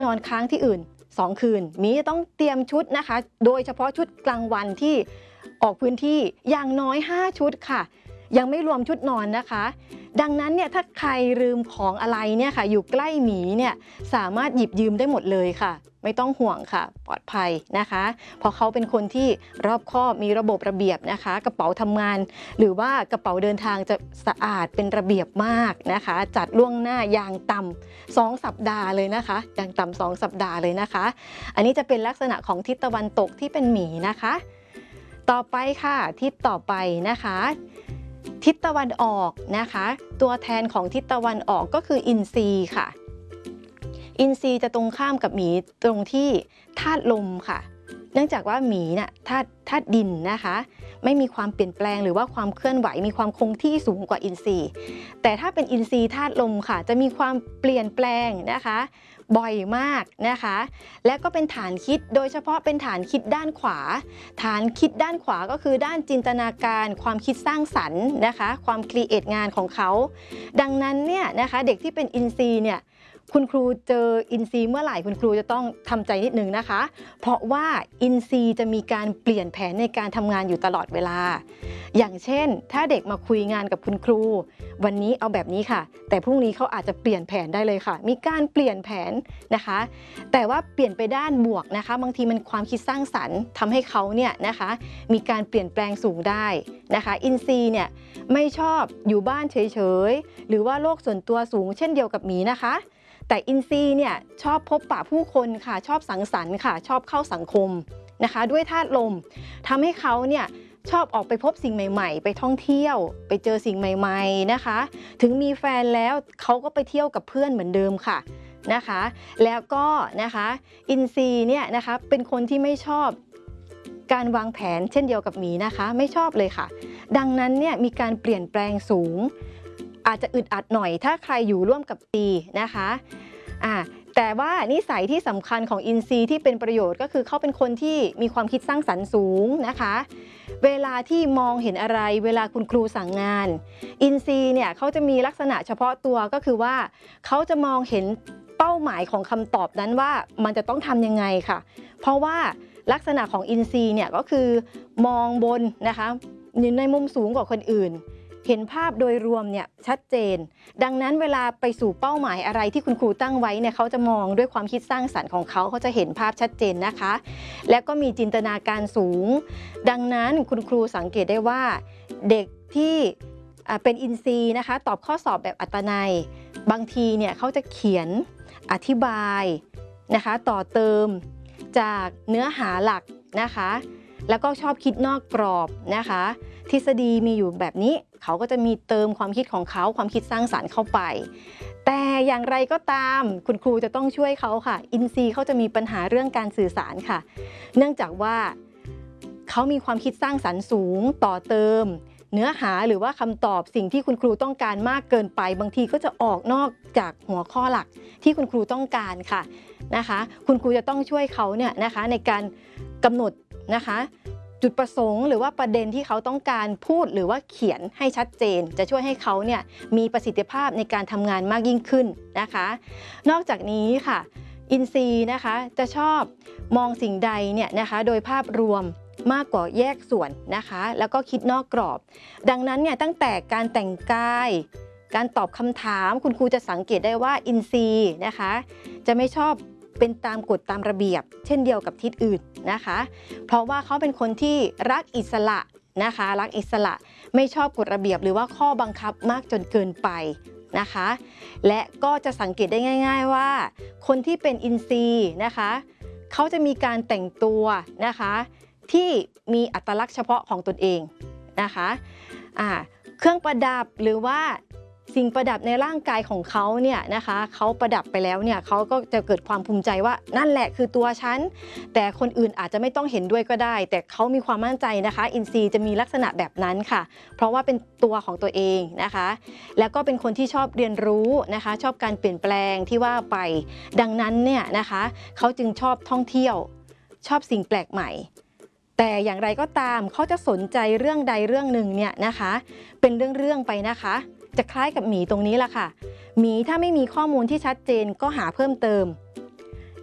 นอนค้างที่อื่น2 คืนหมีจะต้องเตรียมชุดนะคะโดยเฉพาะชุดกลางวันที่ออกพื้นที่อย่างน้อย5 ชุดค่ะยังไม่รวมชุดนอนนะคะดังนั้นเนี่ยถ้าใครลืมของอะไรเนี่ยค่ะอยู่ใกล้หมีเนี่ยสามารถหยิบยืมได้หมดเลยค่ะไม่ต้องห่วงค่ะปลอดภัยนะคะเพราะเขาเป็นคนที่รอบคอบมีระบบระเบียบนะคะกระเป๋าทำงานหรือว่ากระเป๋าเดินทางจะสะอาดเป็นระเบียบมากนะคะจัดล่วงหน้าอย่างต่ำ2 สัปดาห์เลยนะคะอย่างต่ำ2 สัปดาห์เลยนะคะอันนี้จะเป็นลักษณะของทิศตะวันตกที่เป็นหมีนะคะต่อไปค่ะทิศต่อไปนะคะทิศตะวันออกนะคะตัวแทนของทิศตะวันออกก็คืออินทรีค่ะอินทรีจะตรงข้ามกับหมีตรงที่ธาตุลมค่ะเนื่องจากว่าหมีน่ะธาตุดินนะคะไม่มีความเปลี่ยนแปลงหรือว่าความเคลื่อนไหวมีความคงที่สูงกว่าอินทรีแต่ถ้าเป็นอินทรีธาตุลมค่ะจะมีความเปลี่ยนแปลงนะคะบ่อยมากนะคะและก็เป็นฐานคิดโดยเฉพาะเป็นฐานคิดด้านขวาฐานคิดด้านขวาก็คือด้านจินตนาการความคิดสร้างสรรค์นะคะความครีเอทงานของเขาดังนั้นเนี่ยนะคะเด็กที่เป็นอินทรีเนี่ยคุณครูเจออินทรีย์เมื่อไหร่คุณครูจะต้องทำใจนิดนึงนะคะเพราะว่าอินทรีย์จะมีการเปลี่ยนแผนในการทำงานอยู่ตลอดเวลาอย่างเช่นถ้าเด็กมาคุยงานกับคุณครูวันนี้เอาแบบนี้ค่ะแต่พรุ่งนี้เขาอาจจะเปลี่ยนแผนได้เลยค่ะมีการเปลี่ยนแผนนะคะแต่ว่าเปลี่ยนไปด้านบวกนะคะบางทีมันความคิดสร้างสรรค์ทำให้เขาเนี่ยนะคะมีการเปลี่ยนแปลงสูงได้นะคะอินทรีย์เนี่ยไม่ชอบอยู่บ้านเฉยๆหรือว่าโลกส่วนตัวสูงเช่นเดียวกับหมีนะคะแต่อินทรีย์เนี่ยชอบพบปะผู้คนค่ะชอบสังสรรค์ค่ะชอบเข้าสังคมนะคะด้วยธาตุลมทำให้เขาเนี่ยชอบออกไปพบสิ่งใหม่ๆไปท่องเที่ยวไปเจอสิ่งใหม่ๆนะคะถึงมีแฟนแล้วเขาก็ไปเที่ยวกับเพื่อนเหมือนเดิมค่ะนะคะแล้วก็นะคะอินทรีย์เนี่ยนะคะเป็นคนที่ไม่ชอบการวางแผนเช่นเดียวกับหมีนะคะไม่ชอบเลยค่ะดังนั้นเนี่ยมีการเปลี่ยนแปลงสูงอาจจะอึดอัดหน่อยถ้าใครอยู่ร่วมกับตีนะคะแต่ว่านิสัยที่สำคัญของอินทรีย์ที่เป็นประโยชน์ก็คือเขาเป็นคนที่มีความคิดสร้างสรรค์สูงนะคะเวลาที่มองเห็นอะไรเวลาคุณครูสั่งงานอินทรีย์เนี่ยเขาจะมีลักษณะเฉพาะตัวก็คือว่าเขาจะมองเห็นเป้าหมายของคำตอบนั้นว่ามันจะต้องทำยังไงค่ะเพราะว่าลักษณะของอินทรีย์เนี่ยก็คือมองบนนะคะอยู่ในมุมสูงกว่าคนอื่นเห็นภาพโดยรวมเนี่ยชัดเจนดังนั้นเวลาไปสู่เป้าหมายอะไรที่คุณครูตั้งไว้เนี่ยเขาจะมองด้วยความคิดสร้างสรรค์ของเขาจะเห็นภาพชัดเจนนะคะและก็มีจินตนาการสูงดังนั้นคุณครูสังเกตได้ว่าเด็กที่เป็นอินทรีย์นะคะตอบข้อสอบแบบอัตนัยบางทีเนี่ยเขาจะเขียนอธิบายนะคะต่อเติมจากเนื้อหาหลักนะคะแล้วก็ชอบคิดนอกกรอบนะคะทฤษฎีมีอยู่แบบนี้เขาก็จะมีเติมความคิดของเขาความคิดสร้างสรรค์เข้าไปแต่อย่างไรก็ตามคุณครูจะต้องช่วยเขาค่ะอินทรีย์เขาจะมีปัญหาเรื่องการสื่อสารค่ะเนื่องจากว่าเขามีความคิดสร้างสรรค์สูงต่อเติมเนื้อหาหรือว่าคำตอบสิ่งที่คุณครูต้องการมากเกินไปบางทีก็จะออกนอกจากหัวข้อหลักที่คุณครูต้องการค่ะนะคะคุณครูจะต้องช่วยเขาเนี่ยนะคะในการกำหนดนะคะจุดประสงค์หรือว่าประเด็นที่เขาต้องการพูดหรือว่าเขียนให้ชัดเจนจะช่วยให้เขาเนี่ยมีประสิทธิภาพในการทำงานมากยิ่งขึ้นนะคะนอกจากนี้ค่ะอินทรีย์นะคะจะชอบมองสิ่งใดเนี่ยนะคะโดยภาพรวมมากกว่าแยกส่วนนะคะแล้วก็คิดนอกกรอบดังนั้นเนี่ยตั้งแต่การแต่งกายการตอบคำถามคุณครูจะสังเกตได้ว่าอินทรีย์นะคะจะไม่ชอบเป็นตามกฎตามระเบียบเช่นเดียวกับทิศอื่นนะคะเพราะว่าเขาเป็นคนที่รักอิสระนะคะรักอิสระไม่ชอบกฎระเบียบหรือว่าข้อบังคับมากจนเกินไปนะคะและก็จะสังเกตได้ง่ายๆว่าคนที่เป็นอินทรีย์นะคะเขาจะมีการแต่งตัวนะคะที่มีอัตลักษณ์เฉพาะของตนเองนะคะเครื่องประดับหรือว่าสิ่งประดับในร่างกายของเขาเนี่ยนะคะเขาประดับไปแล้วเนี่ยเขาก็จะเกิดความภูมิใจว่านั่นแหละคือตัวฉันแต่คนอื่นอาจจะไม่ต้องเห็นด้วยก็ได้แต่เขามีความมั่นใจนะคะอินทรีย์จะมีลักษณะแบบนั้นค่ะเพราะว่าเป็นตัวของตัวเองนะคะแล้วก็เป็นคนที่ชอบเรียนรู้นะคะชอบการเปลี่ยนแปลงที่ว่าไปดังนั้นเนี่ยนะคะเขาจึงชอบท่องเที่ยวชอบสิ่งแปลกใหม่แต่อย่างไรก็ตามเขาจะสนใจเรื่องใดเรื่องหนึ่งเนี่ยนะคะเป็นเรื่องๆไปนะคะจะคล้ายกับหมีตรงนี้แหละค่ะหมีถ้าไม่มีข้อมูลที่ชัดเจนก็หาเพิ่มเติม